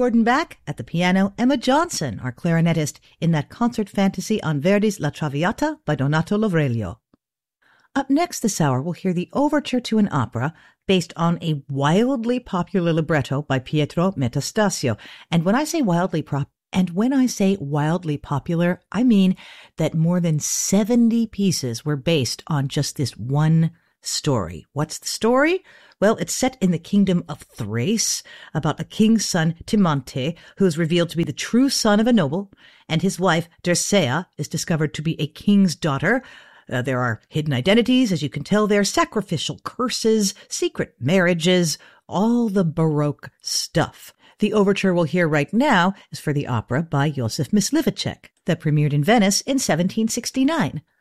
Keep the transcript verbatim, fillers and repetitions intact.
Gordon Bach, at the piano, Emma Johnson, our clarinetist, in that concert fantasy on Verdi's La Traviata by Donato Lavrelio. Up next this hour, we'll hear the overture to an opera based on a wildly popular libretto by Pietro Metastasio. And when I say wildly prop, and when I say wildly popular, I mean that more than seventy pieces were based on just this one story. What's the story? Well, it's set in the kingdom of Thrace about a king's son, Timante, who is revealed to be the true son of a noble, and his wife, Dircea, is discovered to be a king's daughter. Uh, there are hidden identities, as you can tell there, sacrificial curses, secret marriages, all the Baroque stuff. The overture we'll hear right now is for the opera by Josef Myslivacek that premiered in Venice in seventeen sixty-nine.